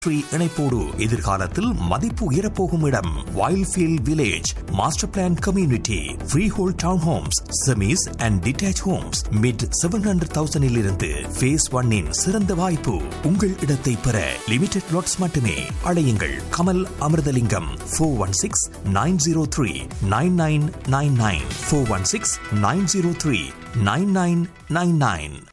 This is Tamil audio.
இணைப்போடு எதிர்காலத்தில் மதிப்பு உயரப்போகும் இடம் Wildfield village master plan community free whole down Holmes semis and detach Holmes mid 700,000 இருந்து phase 1 இன் சிறந்த வாய்ப்பு உங்கள் இடத்தை பெற லிமிடெட் லாட்ஸ் மட்டுமே அழையுங்கள் கமல் அமிர்தலிங்கம் 416-903-9999 416-903-9999